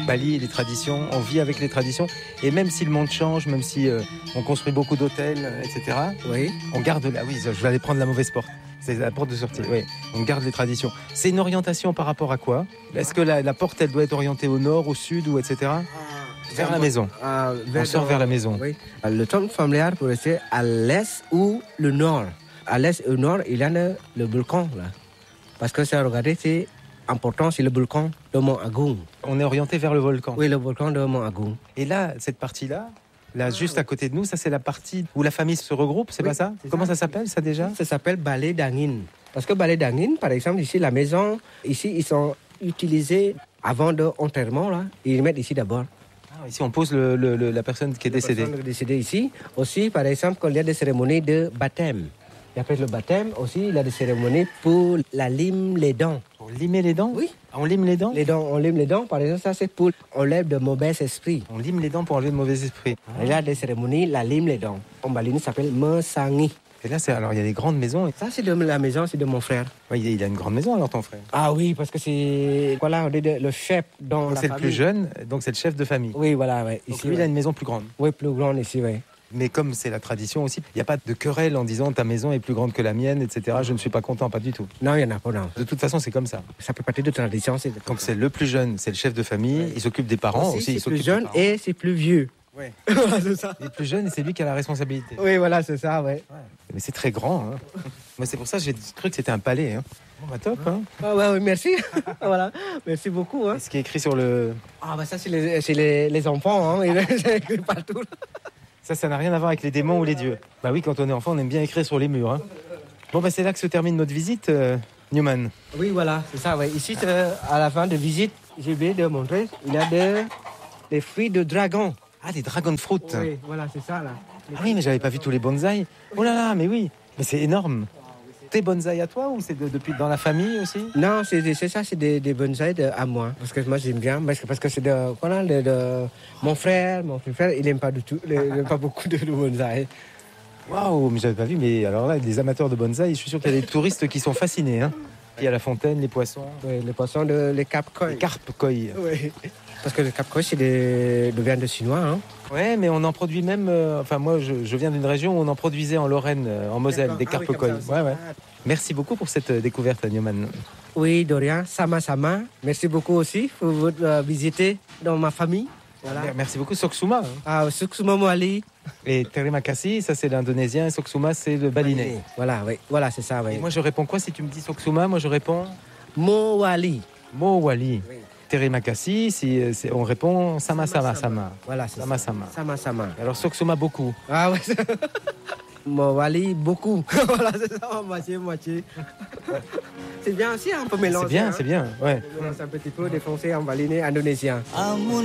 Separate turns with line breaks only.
Bali, les traditions, on vit avec les traditions. Et même si le monde change, même si on construit beaucoup d'hôtels, etc.,
Oui.
on garde... Ah oui, je vais aller prendre la mauvaise porte. C'est la porte de sortie, oui. On garde les traditions. C'est une orientation par rapport à quoi? Est-ce que la porte, elle doit être orientée au nord, au sud, ou etc. Vers la maison. On sort vers la maison.
Oui. Le temple familial peut rester à l'est ou le nord. À l'est et au nord, il y a le volcan, là. Parce que ça, regardez, c'est important, c'est le volcan de Mont Agung.
On est orienté vers le volcan.
Oui, le volcan de Mont Agung.
Et là, cette partie-là, juste à côté de nous, ça c'est la partie où la famille se regroupe, c'est pas ça? Comment ça s'appelle ça déjà?
Ça s'appelle balai d'Angin. Parce que balai d'Angin, par exemple, ici, la maison, ici, ils sont utilisés avant d'enterrement, là. Ils les mettent ici d'abord.
Ah, ici, on pose la personne qui est décédée.
La personne décédée ici. Aussi, par exemple, quand il y a des cérémonies de baptême. Et après le baptême, aussi, il y a des cérémonies pour la lime les dents.
Pour limer les dents?
Oui.
On lime les dents?
Les dents, on lime les dents, par exemple, ça c'est pour enlève de mauvais esprits.
On lime les dents pour enlever de mauvais esprits.
Il y a des cérémonies, la lime les dents. En Bali, ça s'appelle Mesangi.
Et là, alors il y a des grandes maisons.
Ça, c'est de la maison, c'est de mon frère.
Ouais, il a une grande maison alors ton frère.
Ah oui, parce que c'est voilà, on dit le chef dans
Donc
la
c'est
famille.
le plus jeune, donc c'est le chef de famille.
Oui, voilà, ouais.
Donc
Ici,
lui, il a une maison plus grande.
Oui, plus grande ici, oui.
Mais comme c'est la tradition aussi, il n'y a pas de querelle en disant ta maison est plus grande que la mienne, etc. Je ne suis pas content, pas du tout.
Non, il n'y en a pas, non.
De toute façon, c'est comme ça.
Ça fait partie de tradition.
Donc c'est le plus jeune, c'est le chef de famille, il s'occupe des parents aussi.
C'est plus jeune et c'est plus vieux.
Ouais.
Voilà, c'est ça.
Il est plus jeune et c'est lui qui a la responsabilité.
Oui, voilà, c'est ça, ouais.
Mais c'est très grand. Hein. Moi, c'est pour ça que j'ai cru que c'était un palais. Hein. Bon, bah top. Hein.
Ah ouais, oui, merci. Voilà, merci beaucoup. Hein.
Et ce qui est écrit sur le...
Ah bah ça, c'est les enfants, hein. C'est écrit partout.
Ça n'a rien à voir avec les démons ou les dieux. Bah oui, quand on est enfant, on aime bien écrire sur les murs. Hein. Bon, bah c'est là que se termine notre visite, Newman.
Oui, voilà, c'est ça, ouais. Ici, à la fin de visite, j'ai oublié de montrer, il y a des fruits de dragon.
Ah, des dragon fruit.
Oui, voilà, c'est ça, là.
Ah oui, mais j'avais pas vu tous les bonsaïs. Oh là là, mais oui. Mais c'est énorme. T'es bonsaï à toi ou c'est depuis dans la famille aussi?
Non, c'est ça, c'est des bonsaïs à moi. Parce que moi, j'aime bien, parce que c'est de mon frère, il n'aime pas du tout, il n'aime pas beaucoup de bonsaïs.
Waouh, mais j'avais pas vu. Mais alors là, les amateurs de bonsaï, je suis sûr qu'il y a des touristes qui sont fascinés. Hein. Il y a la fontaine, les poissons.
Oui, les poissons, les carpes koi.
Les carpes koi.
Oui. Parce que le carpe koi, c'est de viande chinois. Hein.
Ouais, mais on en produit même. Enfin, moi, je viens d'une région où on en produisait en Lorraine, en Moselle, des carpes koi. Ouais. Merci beaucoup pour cette découverte, Newman.
Oui, de rien. Sama. Merci beaucoup aussi pour votre visite dans ma famille. Voilà.
Merci beaucoup, Soksuma. Hein.
Ah, Soksuma Moali.
Et Terima kasih, ça c'est l'indonésien, et Soksuma c'est le balinais.
Voilà, oui. Voilà, c'est ça, oui.
Et moi je réponds quoi si tu me dis Soksuma? Moi je réponds
Mowali.
Mowali.
Oui.
Terima kasih, on répond Sama.
Voilà, c'est
Sama.
Sama.
Alors Soksuma beaucoup.
Ah ouais. Mowali beaucoup. Voilà, c'est ça, moitié. C'est bien aussi un peu mélangé.
C'est bien, ouais.
C'est un petit peu des Français en balinais indonésien.